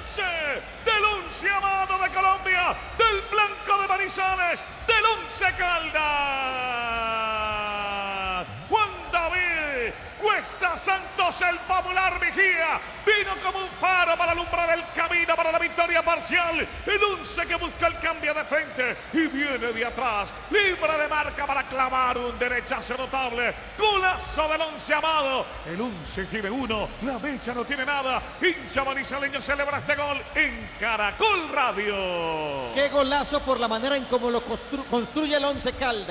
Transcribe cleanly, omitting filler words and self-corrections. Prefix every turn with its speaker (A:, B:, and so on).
A: del Once Amado de Colombia, del Blanco de Manizales, del Once Caldas. Juan David Cuesta Santos, el popular vigía, vino como un faro para alumbrar el camino para la victoria parcial. El Once que busca el cambio de frente y viene de atrás, libre de marca para clavar un derechazo notable. Golazo del Once Amado. El Once tiene uno, la mecha no tiene nada. Hincha manizaleño celebra este gol en Caracol Radio.
B: Qué golazo por la manera en cómo lo construye el Once Caldas.